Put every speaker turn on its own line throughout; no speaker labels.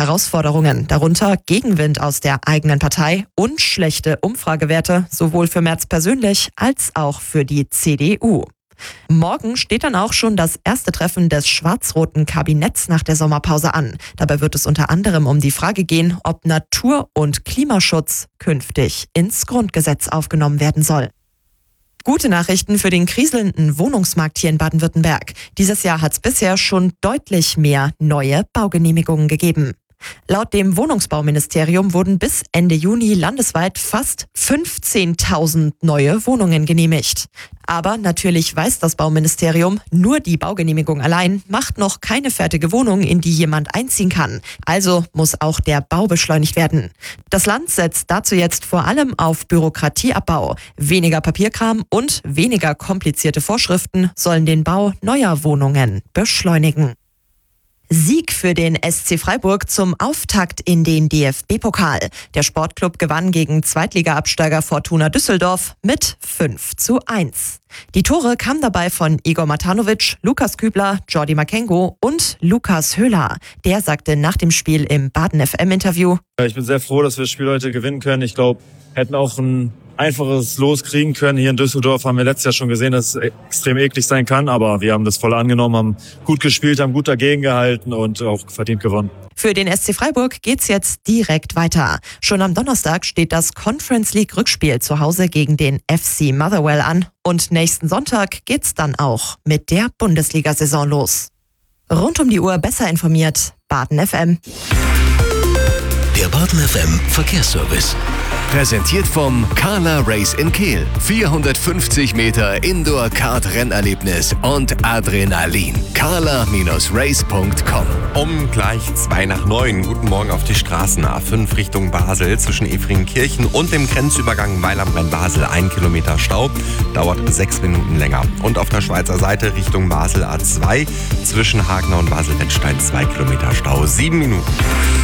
Herausforderungen, darunter Gegenwind aus der eigenen Partei und schlechte Umfragewerte, sowohl für Merz persönlich als auch für die CDU. Morgen steht dann auch schon das erste Treffen des schwarz-roten Kabinetts nach der Sommerpause an. Dabei wird es unter anderem um die Frage gehen, ob Natur- und Klimaschutz künftig ins Grundgesetz aufgenommen werden soll. Gute Nachrichten für den kriselnden Wohnungsmarkt hier in Baden-Württemberg. Dieses Jahr hat es bisher schon deutlich mehr neue Baugenehmigungen gegeben. Laut dem Wohnungsbauministerium wurden bis Ende Juni landesweit fast 15.000 neue Wohnungen genehmigt. Aber natürlich weiß das Bauministerium, nur die Baugenehmigung allein macht noch keine fertige Wohnung, in die jemand einziehen kann. Also muss auch der Bau beschleunigt werden. Das Land setzt dazu jetzt vor allem auf Bürokratieabbau. Weniger Papierkram und weniger komplizierte Vorschriften sollen den Bau neuer Wohnungen beschleunigen. Sieg für den SC Freiburg zum Auftakt in den DFB-Pokal. Der Sportclub gewann gegen Zweitliga-Absteiger Fortuna Düsseldorf mit 5:1. Die Tore kamen dabei von Igor Matanovic, Lukas Kübler, Jordi Makengo und Lukas Höhler. Der sagte nach dem Spiel im Baden-FM-Interview:
Ich bin sehr froh, dass wir das Spiel heute gewinnen können. Ich glaube, hätten auch ein einfaches Los kriegen können. Hier in Düsseldorf haben wir letztes Jahr schon gesehen, dass es extrem eklig sein kann. Aber wir haben das voll angenommen, haben gut gespielt, haben gut dagegen gehalten und auch verdient gewonnen.
Für den SC Freiburg geht's jetzt direkt weiter. Schon am Donnerstag steht das Conference League Rückspiel zu Hause gegen den FC Motherwell an. Und nächsten Sonntag geht's dann auch mit der Bundesliga-Saison los. Rund um die Uhr besser informiert, Baden FM.
Der Baden FM Verkehrsservice. Präsentiert vom Carla Race in Kehl. 450 Meter Indoor-Kart-Rennerlebnis und Adrenalin. carla-race.com.
Um gleich 8:02. Guten Morgen auf die Straßen A5 Richtung Basel. Zwischen Efringkirchen und dem Grenzübergang Weil am Rhein-Basel 1 Kilometer Stau. Dauert 6 Minuten länger. Und auf der Schweizer Seite Richtung Basel A2. Zwischen Hagner und Basel-Wettstein 2 Kilometer Stau. 7 Minuten.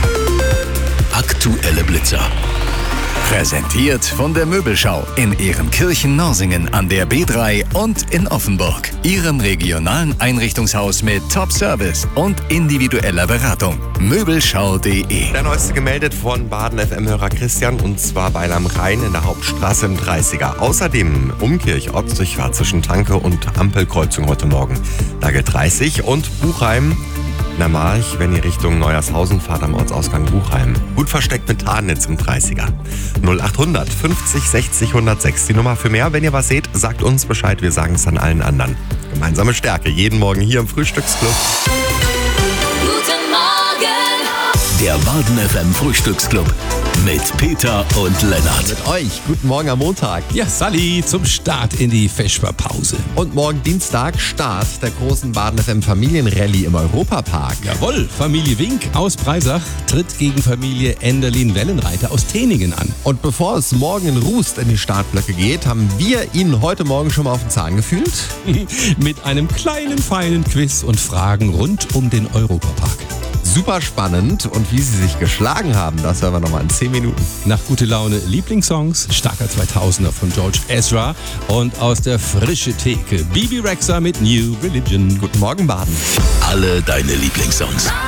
Aktuelle Blitzer. Präsentiert von der Möbelschau in Ehrenkirchen-Norsingen an der B3 und in Offenburg. Ihrem regionalen Einrichtungshaus mit Top-Service und individueller Beratung. Möbelschau.de.
Der neueste gemeldet von Baden-FM-Hörer Christian, und zwar Weil am Rhein in der Hauptstraße im 30er. Außerdem Umkirch, Ortsdurchfahrt zwischen Tanke und Ampelkreuzung heute Morgen. Da gilt 30 und Buchheim. In der March, wenn ihr Richtung Neuershausen fahrt, am Ortsausgang Buchheim. Gut versteckt mit Tarnitz im 30er. 0800 50 60 106. Die Nummer für mehr. Wenn ihr was seht, sagt uns Bescheid. Wir sagen es dann allen anderen. Gemeinsame Stärke. Jeden Morgen hier im Frühstücksclub.
Guten Morgen!
Der Baden FM Frühstücksclub mit Peter und Lennart.
Mit euch. Guten Morgen am Montag.
Ja, Sally zum Start in die Vesperpause.
Und morgen Dienstag Start der großen Baden FM Familienrallye im Europapark.
Jawohl, Familie Wink aus Breisach tritt gegen Familie Enderlin-Wellenreiter aus Teningen an.
Und bevor es morgen in Rust in die Startblöcke geht, haben wir Ihnen heute Morgen schon mal auf den Zahn gefühlt.
Mit einem kleinen, feinen Quiz und Fragen rund um den Europapark.
Super spannend, und wie Sie sich geschlagen haben, das hören wir nochmal in 10 Minuten.
Nach gute Laune Lieblingssongs, starker 2000er von George Ezra und aus der frische Theke Bibi Rexha mit New Religion.
Guten Morgen, Baden.
Alle deine Lieblingssongs.